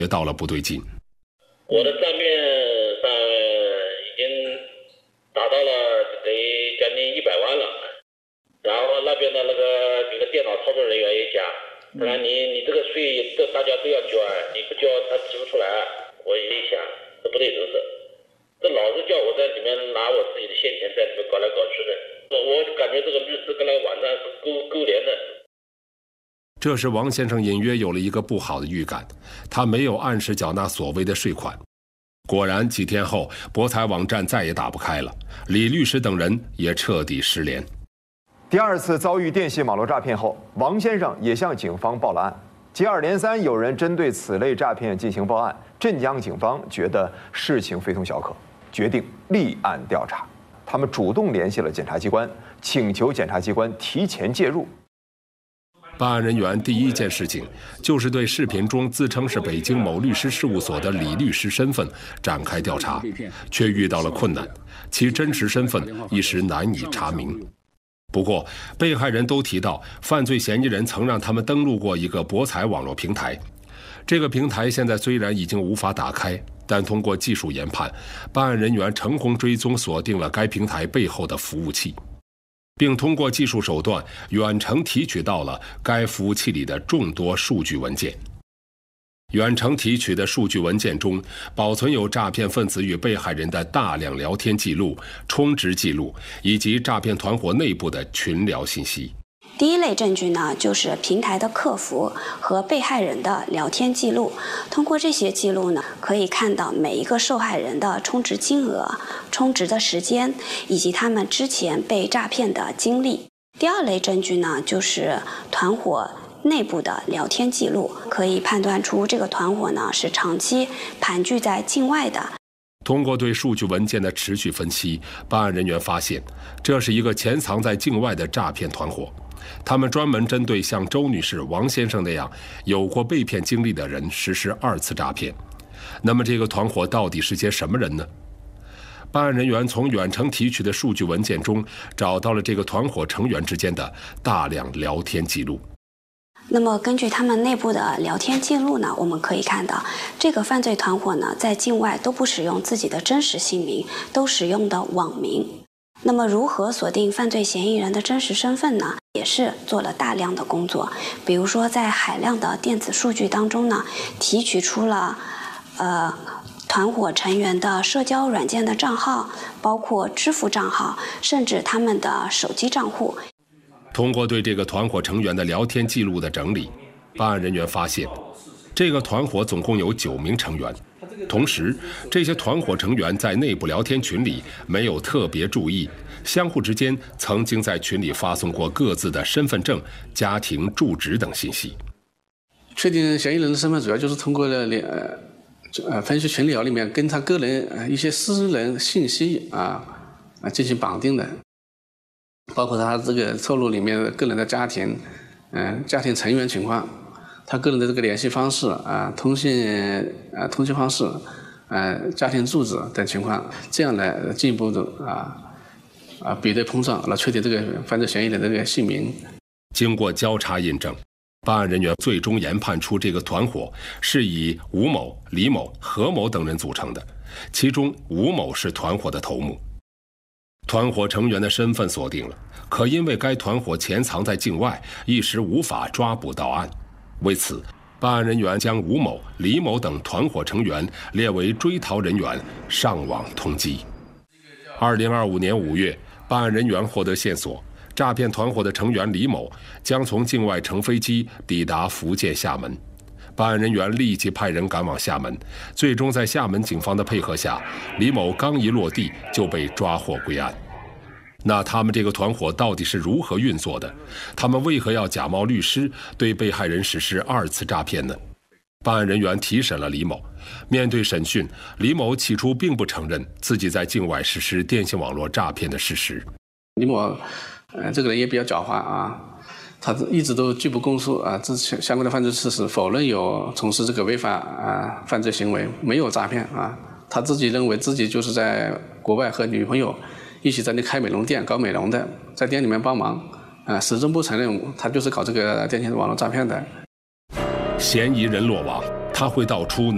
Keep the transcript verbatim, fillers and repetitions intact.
觉到了不对劲。 我的账面上已经达到了得将近一百万了，然后那边的那个这个电脑操作人员也讲，当然你你这个税这大家都要交，你不交他提不出来。我一想，这不对头事，这老是叫我在里面拿我自己的现钱在里面搞来搞去的，我感觉这个律师跟那个网站是勾勾连的。 这时王先生隐约有了一个不好的预感，他没有按时缴纳所谓的税款。果然几天后，博彩网站再也打不开了，李律师等人也彻底失联。 第二次遭遇电信网络诈骗后，王先生也向警方报了案。接二连三有人针对此类诈骗进行报案，镇江警方觉得事情非同小可，决定立案调查。他们主动联系了检察机关，请求检察机关提前介入。 办案人员第一件事情就是对视频中自称是北京某律师事务所的李律师身份展开调查，却遇到了困难，其真实身份一时难以查明。不过，被害人都提到，犯罪嫌疑人曾让他们登录过一个博彩网络平台。这个平台现在虽然已经无法打开，但通过技术研判，办案人员成功追踪锁定了该平台背后的服务器，并通过技术手段远程提取到了该服务器里的众多数据文件。远程提取的数据文件中保存有诈骗分子与被害人的大量聊天记录、充值记录以及诈骗团伙内部的群聊信息。 第一类证据呢，就是平台的客服和被害人的聊天记录。通过这些记录呢，可以看到每一个受害人的充值金额、充值的时间，以及他们之前被诈骗的经历。第二类证据呢，就是团伙内部的聊天记录，可以判断出这个团伙呢是长期盘踞在境外的。 通过对数据文件的持续分析，办案人员发现，这是一个潜藏在境外的诈骗团伙。他们专门针对像周女士、王先生那样有过被骗经历的人实施二次诈骗。那么这个团伙到底是些什么人呢？办案人员从远程提取的数据文件中找到了这个团伙成员之间的大量聊天记录。 那么根据他们内部的聊天记录呢，我们可以看到，这个犯罪团伙呢在境外都不使用自己的真实姓名，都使用的网名。那么如何锁定犯罪嫌疑人的真实身份呢？也是做了大量的工作。比如说在海量的电子数据当中呢，提取出了呃团伙成员的社交软件的账号，包括支付账号，甚至他们的手机账户。 通过对这个团伙成员的聊天记录的整理，办案人员发现，这个团伙总共有九名成员。同时，这些团伙成员在内部聊天群里没有特别注意，相互之间曾经在群里发送过各自的身份证、家庭住址等信息。 确定嫌疑人的身份，主要就是通过了呃呃分析群聊里面跟他个人呃一些私人信息啊啊进行绑定的，包括他这个透露里面个人的家庭，嗯、呃、家庭成员情况。他个人的这个联系方式啊、通信啊、通信方式、呃、家庭住址等情况，这样来进一步的啊啊比对碰撞，来确定这个犯罪嫌疑人的这个姓名。 经过交叉印证，办案人员最终研判出这个团伙是以吴某、李某、何某等人组成的，其中吴某是团伙的头目。团伙成员的身份锁定了，可因为该团伙潜藏在境外，一时无法抓捕到案。为此，办案人员将吴某、李某等团伙成员列为追逃人员，上网通缉。二零二五年五月，办案人员获得线索，诈骗团伙的成员李某将从境外乘飞机抵达福建厦门。办案人员立即派人赶往厦门，最终在厦门警方的配合下，李某刚一落地就被抓获归案。那他们这个团伙到底是如何运作的？他们为何要假冒律师对被害人实施二次诈骗呢？办案人员提审了李某，面对审讯，李某起初并不承认自己在境外实施电信网络诈骗的事实。 李某，呃，这个人也比较狡猾啊，他一直都拒不供述啊，这相关的犯罪事实，否认有从事这个违法啊犯罪行为，没有诈骗啊。他自己认为自己就是在国外和女朋友一起在那开美容店搞美容的，在店里面帮忙，啊、呃，始终不承认他就是搞这个电信网络诈骗的。 嫌疑人落网，他会道出